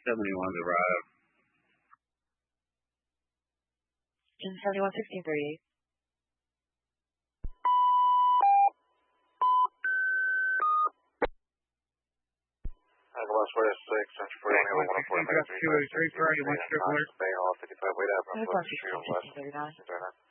71's arrived. And 711638. West West 6, Central Freeway, 104, 283 Friday, 1 strip 1. Bay Hall, 55, wait up, That's 11639.